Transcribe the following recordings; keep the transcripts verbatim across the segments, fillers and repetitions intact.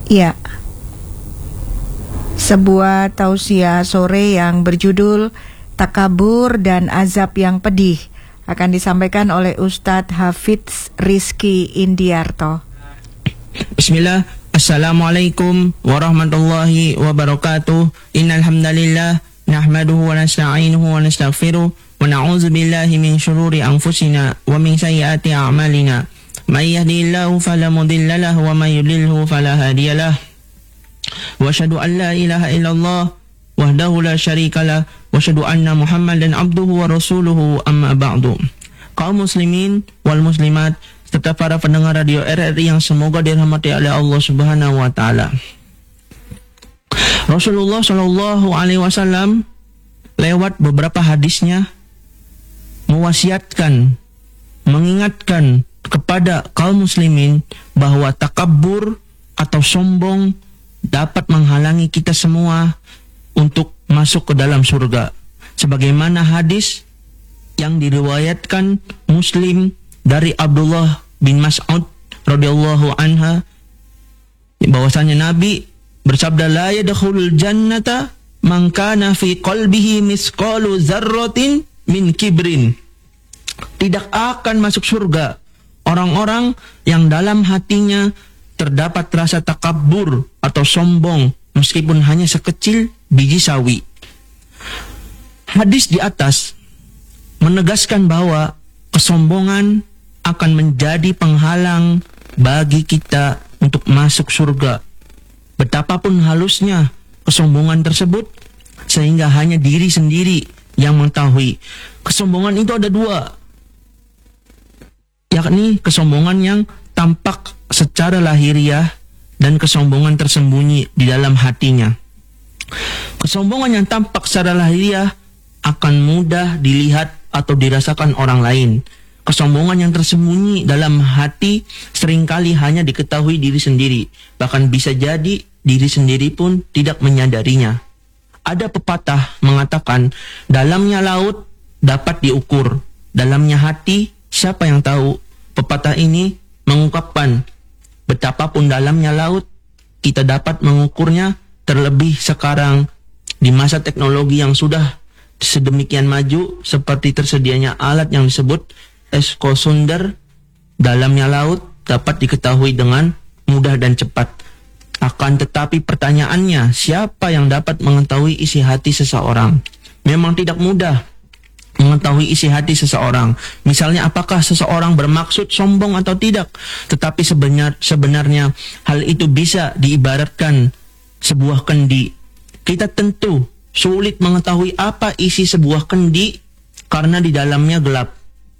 Ya, sebuah tausiah sore yang berjudul Takabur dan Azab yang Pedih akan disampaikan oleh Ustadz Hafidz Rizky Indiarto. Bismillah. Assalamualaikum warahmatullahi wabarakatuh. Innal hamdalillah nahmaduhu wa nasta'inuhu wa nastaghfiruh wa na'udzu billahi min shururi anfusina wa min sayyiati a'malina. May yahdihillahu fala mudilla lahu wa may yudlilhu fala hadiyalah. Wa asyhadu an la ilaha illallah wahdahu la syarika lah wa asyhadu anna Muhammadan abduhu wa rasuluhu amma ba'du. Kaum muslimin wal muslimat serta para pendengar radio R R I yang semoga dirahmati oleh Allah Subhanahu wa taala. Rasulullah Shallallahu alaihi wasallam lewat beberapa hadisnya mewasiatkan, mengingatkan kepada kaum muslimin bahwa takabur atau sombong dapat menghalangi kita semua untuk masuk ke dalam surga. Sebagaimana hadis yang diriwayatkan Muslim dari Abdullah bin Mas'ud radhiyallahu anha, bahwasanya Nabi bersabda, la yadkhulul jannata man kana fi qalbihi misqalu dzarratin min kibrin. Tidak akan masuk surga orang-orang yang dalam hatinya terdapat rasa takabur atau sombong meskipun hanya sekecil biji sawi. Hadis di atas menegaskan bahwa kesombongan akan menjadi penghalang bagi kita untuk masuk surga. Betapapun halusnya kesombongan tersebut, sehingga hanya diri sendiri yang mengetahui. Kesombongan itu ada dua, yakni kesombongan yang tampak secara lahiriah dan kesombongan tersembunyi di dalam hatinya. Kesombongan yang tampak secara lahiriah akan mudah dilihat atau dirasakan orang lain. Kesombongan yang tersembunyi dalam hati seringkali hanya diketahui diri sendiri. Bahkan bisa jadi diri sendiri pun tidak menyadarinya. Ada pepatah mengatakan, dalamnya laut dapat diukur, dalamnya hati siapa yang tahu. Pepatah ini mengungkapkan betapapun dalamnya laut, kita dapat mengukurnya, terlebih sekarang di masa teknologi yang sudah sedemikian maju, seperti tersedianya alat yang disebut ekosonder. Dalamnya laut dapat diketahui dengan mudah dan cepat. Akan tetapi pertanyaannya, siapa yang dapat mengetahui isi hati seseorang? Memang tidak mudah mengetahui isi hati seseorang. Misalnya, apakah seseorang bermaksud sombong atau tidak? Tetapi sebenar, sebenarnya hal itu bisa diibaratkan sebuah kendi. Kita tentu sulit mengetahui apa isi sebuah kendi karena di dalamnya gelap.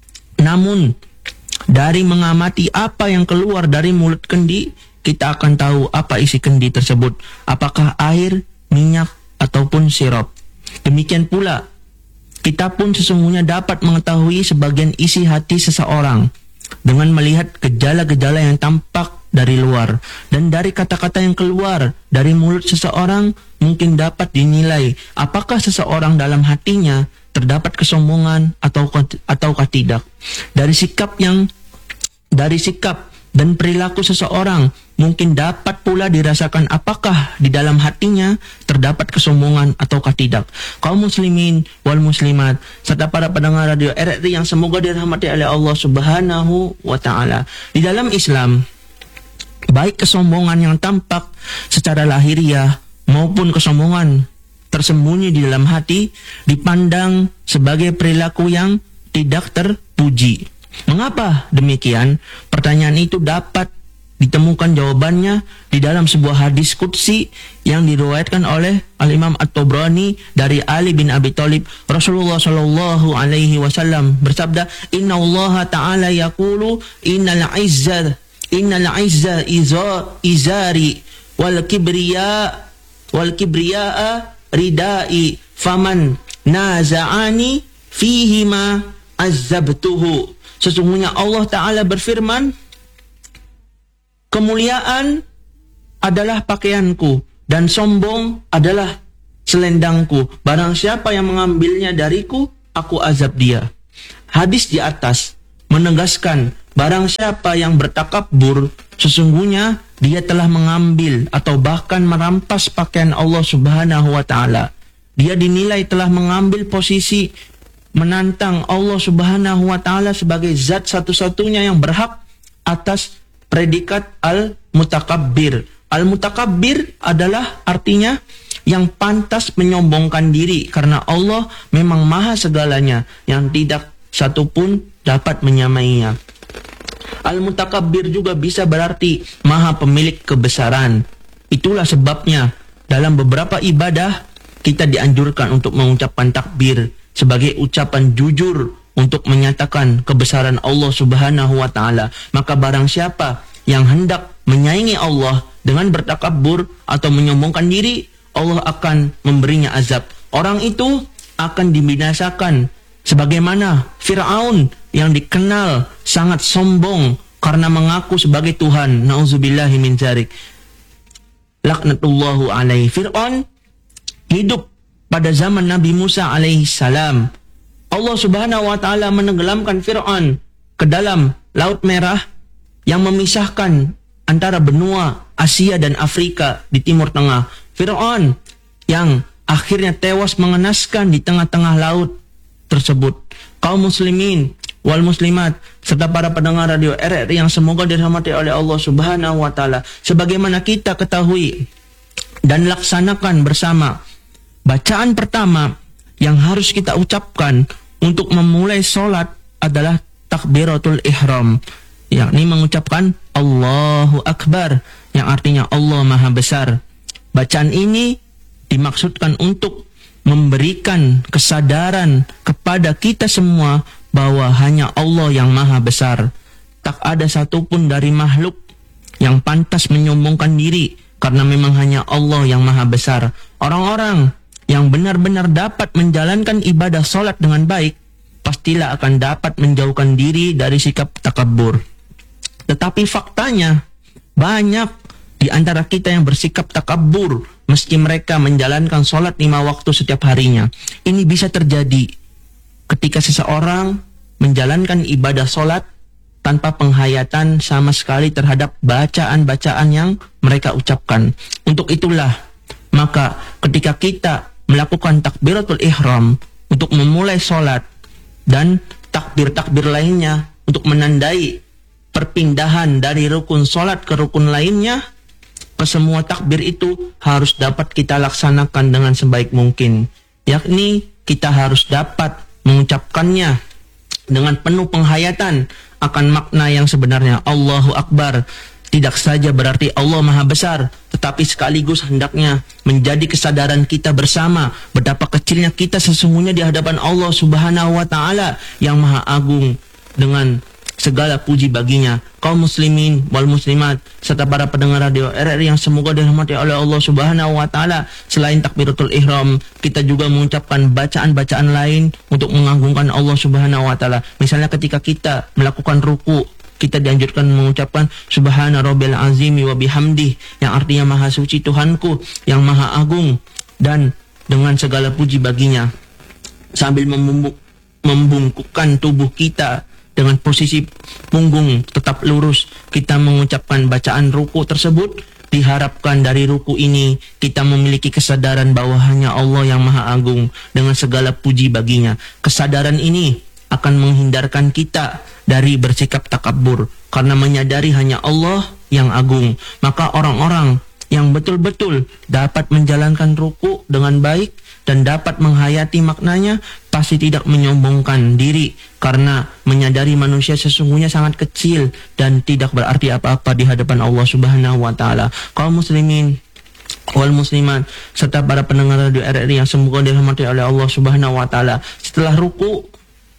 Namun, dari mengamati apa yang keluar dari mulut kendi, kita akan tahu apa isi kendi tersebut. Apakah air, minyak, ataupun sirup. Demikian pula, kita pun sesungguhnya dapat mengetahui sebagian isi hati seseorang dengan melihat gejala-gejala yang tampak dari luar. Dan dari kata-kata yang keluar dari mulut seseorang mungkin dapat dinilai apakah seseorang dalam hatinya terdapat kesombongan atau ataukah tidak. Dari sikap yang dari sikap dan perilaku seseorang mungkin dapat pula dirasakan apakah di dalam hatinya terdapat kesombongan ataukah tidak. Kaum muslimin wal muslimat serta para pendengar radio R R I yang semoga dirahmati oleh Allah Subhanahu wa taala. Di dalam Islam, baik kesombongan yang tampak secara lahiriah maupun kesombongan tersembunyi di dalam hati dipandang sebagai perilaku yang tidak terpuji. Mengapa demikian? Pertanyaan itu dapat ditemukan jawabannya di dalam sebuah hadis qudsi yang diriwayatkan oleh Al-Imam At-Tabrani dari Ali bin Abi Thalib. Rasulullah Shallallahu alaihi wasallam bersabda, "Inna Allah Ta'ala yaqulu innal izzah innal izzah izari wal kibriya wal kibriya ridai faman naza'ani fihima azabtuhu." Sesungguhnya Allah Ta'ala berfirman, kemuliaan adalah pakaianku dan sombong adalah selendangku. Barang siapa yang mengambilnya dariku, aku azab dia. Hadis di atas menegaskan barang siapa yang bertakabur, sesungguhnya dia telah mengambil atau bahkan merampas pakaian Allah Subhanahu wa taala. Dia dinilai telah mengambil posisi menantang Allah Subhanahu wa taala sebagai zat satu-satunya yang berhak atas predikat al-mutakabbir. Al-mutakabbir adalah artinya yang pantas menyombongkan diri, karena Allah memang maha segalanya yang tidak satupun dapat menyamainya. Al-mutakabbir juga bisa berarti maha pemilik kebesaran. Itulah sebabnya dalam beberapa ibadah kita dianjurkan untuk mengucapkan takbir sebagai ucapan jujur untuk menyatakan kebesaran Allah Subhanahu wa taala. Maka barang siapa yang hendak menyaingi Allah dengan bertakabbur atau menyombongkan diri, Allah akan memberinya azab. Orang itu akan dibinasakan sebagaimana Fir'aun yang dikenal sangat sombong karena mengaku sebagai Tuhan. Nauzubillahi min dzalik. Laknatullahu alaihi. Fir'aun hidup pada zaman Nabi Musa alaihi salam. Allah Subhanahu wa taala menenggelamkan Fir'aun ke dalam Laut Merah yang memisahkan antara benua Asia dan Afrika di Timur Tengah. Fir'aun yang akhirnya tewas mengenaskan di tengah-tengah laut tersebut. Kaum muslimin wal muslimat serta para pendengar radio R R I yang semoga dirahmati oleh Allah Subhanahu wa taala, sebagaimana kita ketahui dan laksanakan bersama, bacaan pertama yang harus kita ucapkan untuk memulai sholat adalah takbiratul ihram, yakni mengucapkan Allahu Akbar, yang artinya Allah Maha Besar. Bacaan ini dimaksudkan untuk memberikan kesadaran kepada kita semua bahwa hanya Allah yang Maha Besar. Tak ada satupun dari makhluk yang pantas menyombongkan diri, karena memang hanya Allah yang Maha Besar. Orang-orang yang benar-benar dapat menjalankan ibadah sholat dengan baik, pastilah akan dapat menjauhkan diri dari sikap takabur. Tetapi faktanya, banyak di antara kita yang bersikap takabur meski mereka menjalankan sholat lima waktu setiap harinya. Ini bisa terjadi ketika seseorang menjalankan ibadah sholat tanpa penghayatan sama sekali terhadap bacaan-bacaan yang mereka ucapkan. Untuk itulah, maka ketika kita melakukan takbiratul ihram untuk memulai sholat dan takbir-takbir lainnya untuk menandai perpindahan dari rukun sholat ke rukun lainnya, kesemua takbir itu harus dapat kita laksanakan dengan sebaik mungkin. Yakni kita harus dapat mengucapkannya dengan penuh penghayatan akan makna yang sebenarnya. Allahu Akbar tidak saja berarti Allah Maha Besar, tetapi sekaligus hendaknya menjadi kesadaran kita bersama betapa kecilnya kita sesungguhnya di hadapan Allah Subhanahu wa taala yang Maha Agung, dengan segala puji baginya. Kaum muslimin wal muslimat serta para pendengar radio R R I yang semoga dirahmati oleh Allah Subhanahu wa taala, selain takbiratul ihram, kita juga mengucapkan bacaan-bacaan lain untuk mengagungkan Allah Subhanahu wa taala. Misalnya ketika kita melakukan ruku, kita dianjurkan mengucapkan Subhana Rabbil Azimi wa bihamdih, yang artinya Maha Suci Tuhanku yang Maha Agung dan dengan segala puji baginya, sambil membungkuk, membungkukkan tubuh kita dengan posisi punggung tetap lurus. Kita mengucapkan bacaan ruku tersebut. Diharapkan dari ruku ini kita memiliki kesadaran bahwa hanya Allah yang Maha Agung dengan segala puji baginya. Kesadaran ini akan menghindarkan kita dari bersikap takabur, karena menyadari hanya Allah yang agung. Maka orang-orang yang betul-betul dapat menjalankan ruku dengan baik dan dapat menghayati maknanya, pasti tidak menyombongkan diri, karena menyadari manusia sesungguhnya sangat kecil dan tidak berarti apa-apa di hadapan Allah Subhanahu wa taala. Kaum muslimin wal muslimat serta para pendengar radio R R I yang semoga dirahmati oleh Allah Subhanahu wa taala, setelah ruku,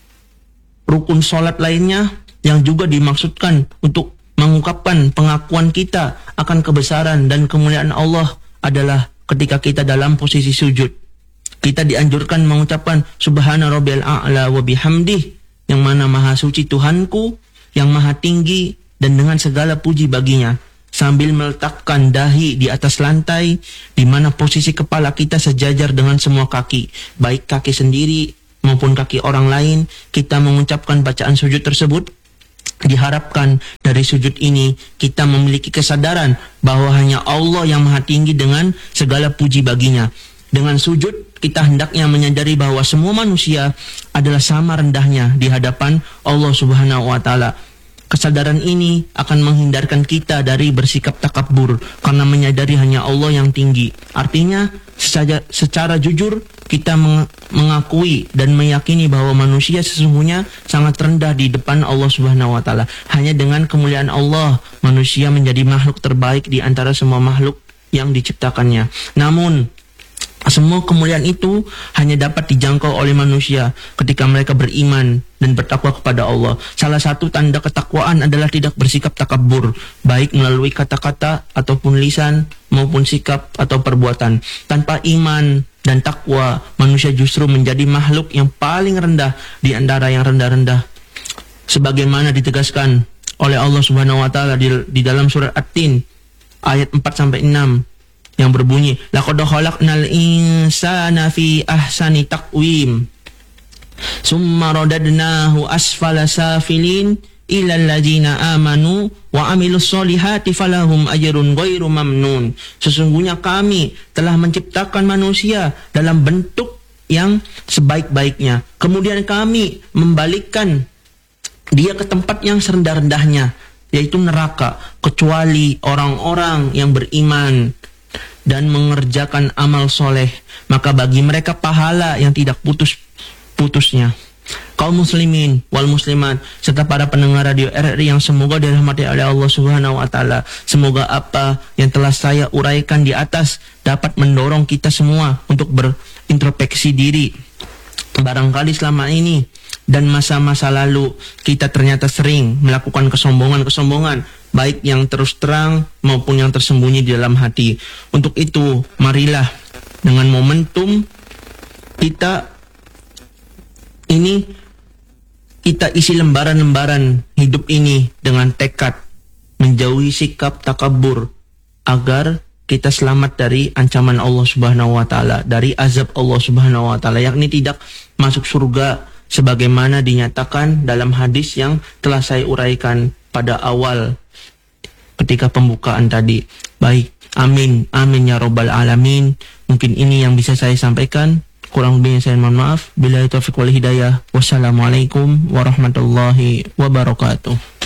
rukun salat lainnya yang juga dimaksudkan untuk mengungkapkan pengakuan kita akan kebesaran dan kemuliaan Allah adalah ketika kita dalam posisi sujud. Kita dianjurkan mengucapkan Subhana Rabbil A'la wa bihamdih, yang mana Maha Suci Tuhanku yang Maha Tinggi dan dengan segala puji baginya, sambil meletakkan dahi di atas lantai di mana posisi kepala kita sejajar dengan semua kaki, baik kaki sendiri maupun kaki orang lain. Kita mengucapkan bacaan sujud tersebut diharapkan dari sujud ini kita memiliki kesadaran bahwa hanya Allah yang maha tinggi dengan segala puji baginya. Dengan sujud kita hendaknya menyadari bahwa semua manusia adalah sama rendahnya di hadapan Allah Subhanahu wa taala. Kesadaran ini akan menghindarkan kita dari bersikap takabur karena menyadari hanya Allah yang tinggi. Artinya secara, secara jujur kita meng, mengakui dan meyakini bahwa manusia sesungguhnya sangat rendah di depan Allah Subhanahu wa taala. Hanya dengan kemuliaan Allah manusia menjadi makhluk terbaik di antara semua makhluk yang diciptakannya. Namun semua kemuliaan itu hanya dapat dijangkau oleh manusia ketika mereka beriman dan bertakwa kepada Allah. Salah satu tanda ketakwaan adalah tidak bersikap takabur, baik melalui kata-kata ataupun lisan maupun sikap atau perbuatan. Tanpa iman dan takwa, manusia justru menjadi makhluk yang paling rendah di antara yang rendah-rendah. Sebagaimana ditegaskan oleh Allah Subhanahu wa taala di, di dalam surat At-Tin ayat empat sampai enam. Yang berbunyi, laqad khalaqnal insana fi ahsani taqwim summa radadnahu asfala safilin illal ladzina amanu wa amilus solihati falahum ajrun ghairu mamnun. Sesungguhnya kami telah menciptakan manusia dalam bentuk yang sebaik-baiknya, kemudian kami membalikkan dia ke tempat yang serendah-rendahnya, yaitu neraka, kecuali orang-orang yang beriman dan mengerjakan amal soleh, maka bagi mereka pahala yang tidak putus-putusnya. Kaum muslimin wal muslimat serta para pendengar radio R R I yang semoga dirahmati oleh Allah Subhanahu wa taala, semoga apa yang telah saya uraikan di atas dapat mendorong kita semua untuk berintrospeksi diri. Barangkali selama ini dan masa-masa lalu kita ternyata sering melakukan kesombongan-kesombongan, baik yang terus terang maupun yang tersembunyi di dalam hati. Untuk itu, marilah dengan momentum kita ini, kita isi lembaran-lembaran hidup ini dengan tekad menjauhi sikap takabur agar kita selamat dari ancaman Allah Subhanahu wa taala, dari azab Allah Subhanahu wa taala, yakni tidak masuk surga sebagaimana dinyatakan dalam hadis yang telah saya uraikan pada awal ketika pembukaan tadi. Baik, amin, amin ya robbal alamin. Mungkin ini yang bisa saya sampaikan. Kurang lebihnya saya mohon maaf. Billahi taufiq wal hidayah. Wassalamualaikum warahmatullahi wabarakatuh.